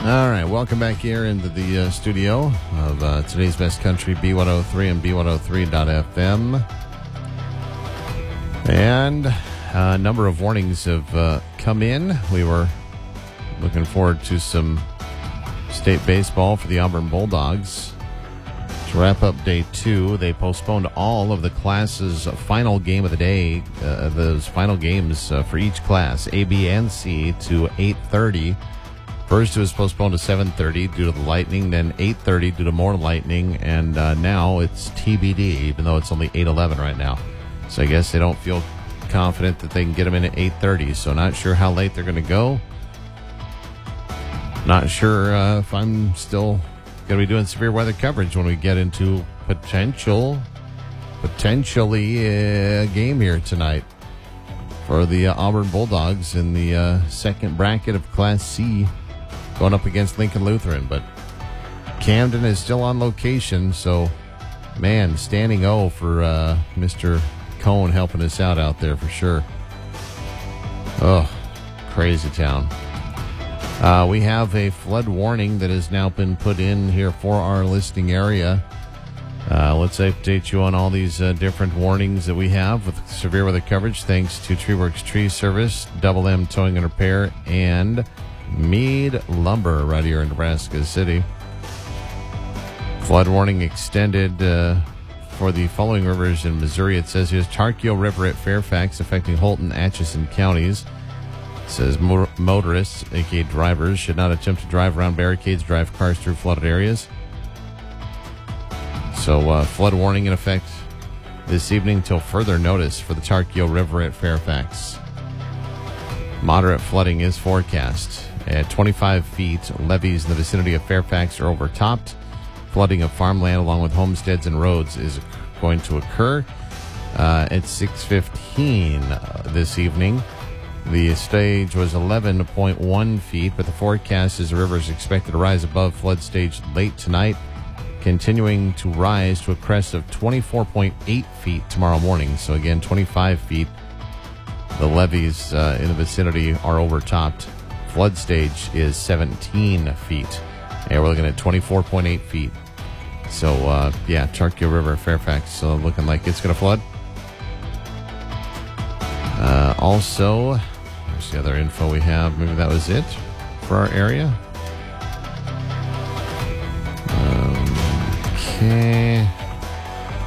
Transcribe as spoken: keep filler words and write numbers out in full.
All right, welcome back here into the uh, studio of uh, today's Best Country, B one oh three and B one oh three dot F M. And a number of warnings have uh, come in. We were looking forward to some state baseball for the Auburn Bulldogs. To wrap up day two, they postponed all of the classes' final game of the day, uh, those final games uh, for each class, A, B, and C, to eight thirty. First, it was postponed to seven thirty due to the lightning, then eight thirty due to more lightning, and uh, now it's T B D, even though it's only eight eleven right now. So I guess they don't feel confident that they can get them in at eight thirty, so not sure how late they're going to go. Not sure uh, if I'm still going to be doing severe weather coverage when we get into potential, potentially a game here tonight for the uh, Auburn Bulldogs in the uh, second bracket of Class C, going up against Lincoln Lutheran. But Camden is still on location, so, man, standing O for uh, Mister Cohn helping us out out there for sure. Oh, crazy town. Uh, we have a flood warning that has now been put in here for our listening area. Uh, let's update you on all these uh, different warnings that we have with severe weather coverage, thanks to TreeWorks Tree Service, Double M Towing and Repair, and Mead Lumber right here in Nebraska City. Flood warning extended uh, for the following rivers in Missouri. It says here's Tarkio River at Fairfax, affecting Holton, Atchison counties. It says motor- motorists, aka drivers, should not attempt to drive around barricades, drive cars through flooded areas. So uh, flood warning in effect this evening until further notice for the Tarkio River at Fairfax. Moderate flooding is forecast. At twenty-five feet, levees in the vicinity of Fairfax are overtopped. Flooding of farmland along with homesteads and roads is going to occur uh, at six fifteen uh, this evening. The stage was eleven point one feet, but the forecast is the river is expected to rise above flood stage late tonight, continuing to rise to a crest of twenty-four point eight feet tomorrow morning. So again, twenty-five feet. The levees uh, in the vicinity are overtopped. Flood stage is seventeen feet. And we're looking at twenty-four point eight feet. So, uh, yeah, Tarkio River, Fairfax, so looking like it's going to flood. Uh, also, there's the other info we have. Maybe that was it for our area. Um, okay.